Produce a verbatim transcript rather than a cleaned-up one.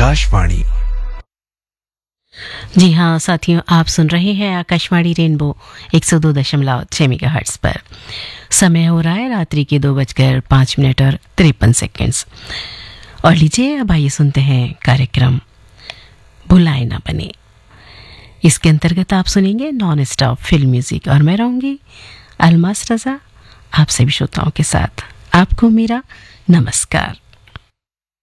आकाशवाणी। जी हाँ साथियों, आप सुन रहे हैं आकाशवाणी रेनबो एक सौ दो दशमलव छः मेगाहर्ट्ज़ पर। समय हो रहा है रात्रि के दो बजकर पाँच मिनट और तिरपन सेकेंड्स। और लीजिए अब आइए सुनते हैं कार्यक्रम भुलाए ना बने। इसके अंतर्गत आप सुनेंगे नॉन स्टॉप फिल्म म्यूजिक और मैं रहूँगी अलमास रजा आप सभी श्रोताओं के साथ। आपको मेरा नमस्कार।